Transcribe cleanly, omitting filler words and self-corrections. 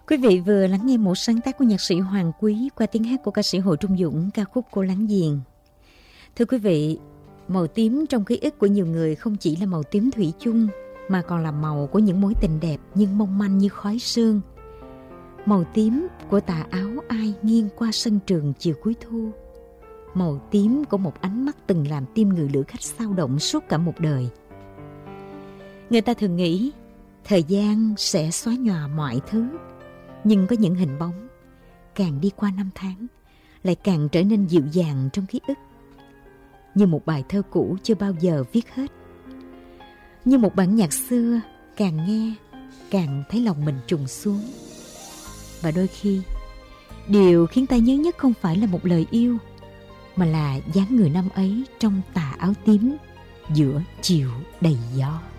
Quý vị vừa lắng nghe một sáng tác của nhạc sĩ Hoàng Quý qua tiếng hát của ca sĩ Hồ Trung Dũng, ca khúc Cô Láng Giềng. Thưa quý vị, màu tím trong ký ức của nhiều người không chỉ là màu tím thủy chung, mà còn là màu của những mối tình đẹp nhưng mong manh như khói sương. Màu tím của tà áo ai nghiêng qua sân trường chiều cuối thu. Màu tím của một ánh mắt từng làm tim người lữ khách xao động suốt cả một đời. Người ta thường nghĩ thời gian sẽ xóa nhòa mọi thứ, nhưng có những hình bóng càng đi qua năm tháng lại càng trở nên dịu dàng trong ký ức, như một bài thơ cũ chưa bao giờ viết hết, như một bản nhạc xưa càng nghe càng thấy lòng mình trùng xuống. Và đôi khi điều khiến ta nhớ nhất không phải là một lời yêu, mà là dáng người năm ấy trong tà áo tím giữa chiều đầy gió.